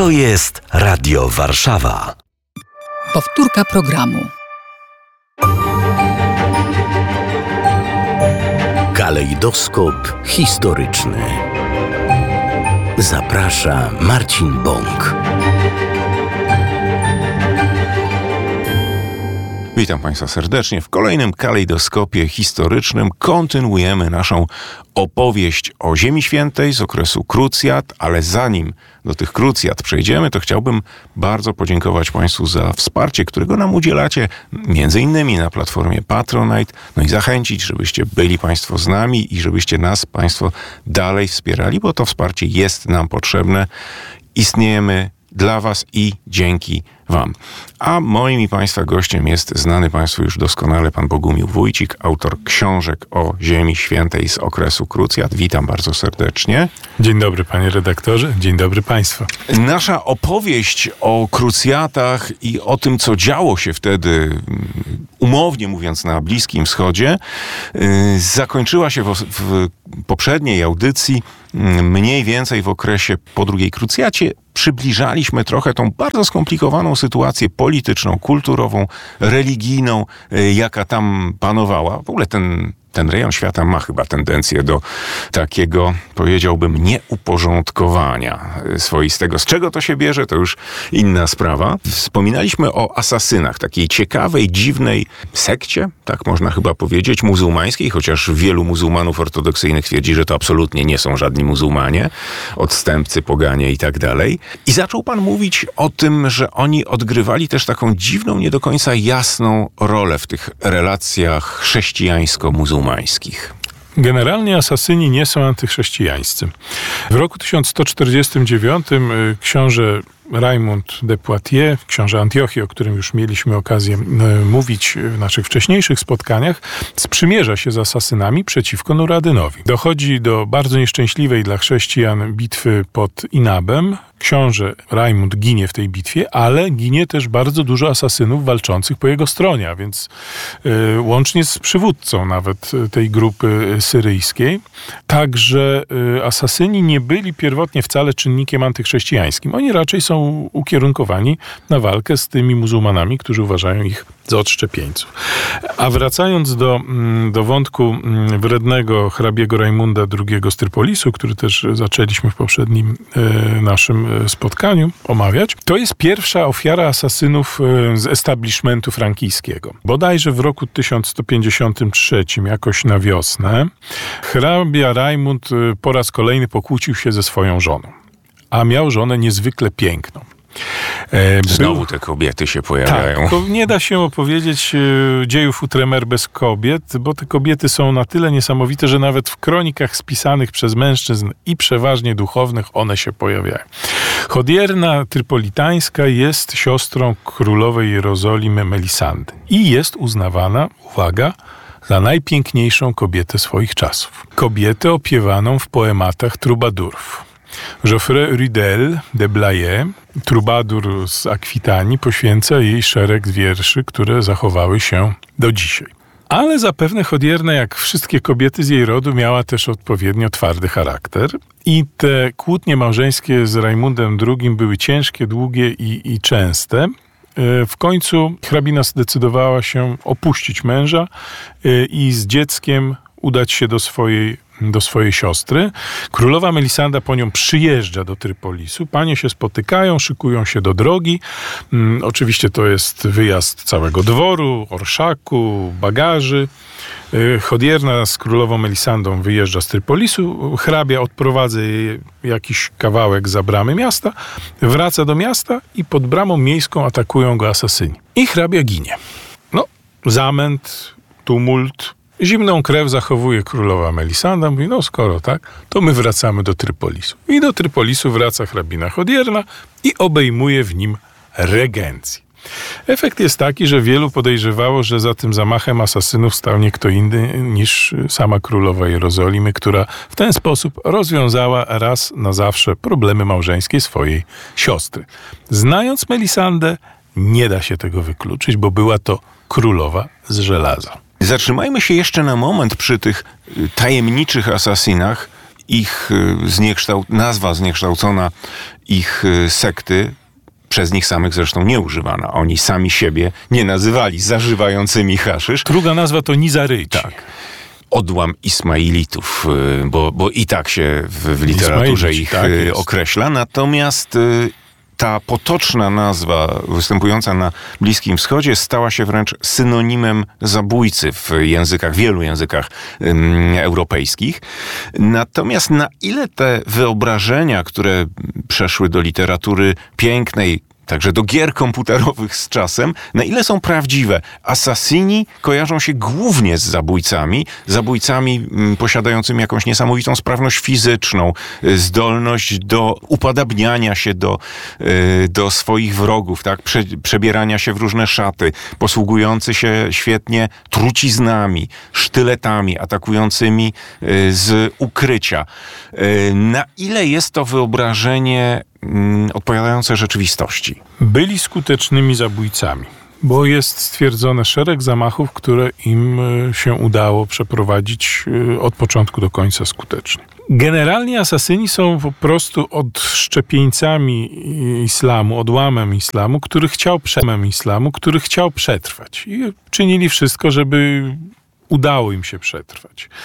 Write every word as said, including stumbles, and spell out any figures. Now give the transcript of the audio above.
To jest Radio Warszawa. Powtórka programu. Kalejdoskop historyczny. Zaprasza Marcin Bąk. Witam Państwa serdecznie. W kolejnym kalejdoskopie historycznym kontynuujemy naszą opowieść o Ziemi Świętej z okresu krucjat, ale zanim do tych krucjat przejdziemy, to chciałbym bardzo podziękować Państwu za wsparcie, którego nam udzielacie między innymi na platformie Patronite, no i zachęcić, żebyście byli Państwo z nami i żebyście nas Państwo dalej wspierali, bo to wsparcie jest nam potrzebne. Istniejemy dla Was i dzięki Wam. A moim i Państwa gościem jest znany Państwu już doskonale pan Bogumił Wójcik, autor książek o Ziemi Świętej z okresu krucjat. Witam bardzo serdecznie. Dzień dobry panie redaktorze, dzień dobry Państwu. Nasza opowieść o krucjatach i o tym, co działo się wtedy, umownie mówiąc, na Bliskim Wschodzie, yy, zakończyła się w, w poprzedniej audycji yy, mniej więcej w okresie po drugiej krucjacie. Przybliżaliśmy trochę tą bardzo skomplikowaną sytuację polityczną, kulturową, religijną, jaka tam panowała. W ogóle ten, ten rejon świata ma chyba tendencję do takiego, powiedziałbym, nieuporządkowania swoistego. Z czego to się bierze, to już inna sprawa. Wspominaliśmy o asasynach, takiej ciekawej, dziwnej sekcie, tak można chyba powiedzieć, muzułmańskiej, chociaż wielu muzułmanów ortodoksyjnych twierdzi, że to absolutnie nie są żadni muzułmanie, odstępcy, poganie i tak dalej. I zaczął pan mówić o tym, że oni odgrywali też taką dziwną, nie do końca jasną rolę w tych relacjach chrześcijańsko-muzułmańskich. Generalnie asasyni nie są antychrześcijańscy. W roku tysiąc sto czterdziestym dziewiątym książę Raymond de Poitiers, książę Antiochii, o którym już mieliśmy okazję mówić w naszych wcześniejszych spotkaniach, sprzymierza się z asasynami przeciwko Nuradynowi. Dochodzi do bardzo nieszczęśliwej dla chrześcijan bitwy pod Inabem. Książę Raymond ginie w tej bitwie, ale ginie też bardzo dużo asasynów walczących po jego stronie, a więc y, łącznie z przywódcą nawet tej grupy syryjskiej. Także y, asasyni nie byli pierwotnie wcale czynnikiem antychrześcijańskim. Oni raczej są ukierunkowani na walkę z tymi muzułmanami, którzy uważają ich za odszczepieńców. A wracając do, do wątku wrednego hrabiego Rajmunda drugiego z Trypolisu, który też zaczęliśmy w poprzednim e, naszym spotkaniu omawiać, to jest pierwsza ofiara asasynów z establishmentu frankijskiego. Bodajże w roku tysiąc sto pięćdziesiątym trzecim, jakoś na wiosnę, hrabia Rajmund po raz kolejny pokłócił się ze swoją żoną. A miał żonę niezwykle piękną. E, Znowu był... te kobiety się pojawiają. Tak, to nie da się opowiedzieć e, dziejów Outremer bez kobiet, bo te kobiety są na tyle niesamowite, że nawet w kronikach spisanych przez mężczyzn i przeważnie duchownych one się pojawiają. Hodierna Trypolitańska jest siostrą królowej Jerozolimy Melisandy i jest uznawana, uwaga, za najpiękniejszą kobietę swoich czasów. Kobietę opiewaną w poematach trubadurów. Geoffrey Rudel de Blaye, trubadur z Akwitanii, poświęca jej szereg wierszy, które zachowały się do dzisiaj. Ale zapewne Hodierna, jak wszystkie kobiety z jej rodu, miała też odpowiednio twardy charakter. I te kłótnie małżeńskie z Rajmundem drugim były ciężkie, długie i, i częste. W końcu hrabina zdecydowała się opuścić męża i z dzieckiem udać się do swojej do swojej siostry. Królowa Melisanda po nią przyjeżdża do Trypolisu. Panie się spotykają, szykują się do drogi. Hmm, oczywiście to jest wyjazd całego dworu, orszaku, bagaży. Hodierna z królową Melisandą wyjeżdża z Trypolisu. Hrabia odprowadza jej jakiś kawałek za bramy miasta, wraca do miasta i pod bramą miejską atakują go asasyni. I hrabia ginie. No, zamęt, tumult, zimną krew zachowuje królowa Melisanda. Mówi, no skoro tak, to my wracamy do Trypolisu. I do Trypolisu wraca hrabina Hodierna i obejmuje w nim regencję. Efekt jest taki, że wielu podejrzewało, że za tym zamachem asasynów stał nie kto inny niż sama królowa Jerozolimy, która w ten sposób rozwiązała raz na zawsze problemy małżeńskie swojej siostry. Znając Melisandę, nie da się tego wykluczyć, bo była to królowa z żelaza. Zatrzymajmy się jeszcze na moment przy tych tajemniczych asasynach ich zniekształ- nazwa zniekształcona ich sekty przez nich samych zresztą nie używana. Oni sami siebie nie nazywali zażywającymi haszysz. Druga nazwa to Nizaryci. Tak. Odłam Ismailitów, bo, bo i tak się w, w literaturze Ismailici, ich tak jest. określa. Natomiast ta potoczna nazwa występująca na Bliskim Wschodzie stała się wręcz synonimem zabójcy w językach, wielu językach um, europejskich. Natomiast na ile te wyobrażenia, które przeszły do literatury pięknej, także do gier komputerowych z czasem, na ile są prawdziwe? Asasini kojarzą się głównie z zabójcami, zabójcami mm, posiadającymi jakąś niesamowitą sprawność fizyczną, y, zdolność do upadabniania się do, y, do swoich wrogów, tak? Prze, przebierania się w różne szaty, posługujący się świetnie truciznami, sztyletami, atakującymi y, z ukrycia. Y, na ile jest to wyobrażenie odpowiadające rzeczywistości? Byli skutecznymi zabójcami, bo jest stwierdzone szereg zamachów, które im się udało przeprowadzić od początku do końca skutecznie. Generalnie asasyni są po prostu odszczepieńcami islamu, odłamem islamu, który chciał przemem islamu, który chciał przetrwać. I czynili wszystko, żeby udało im się przetrwać.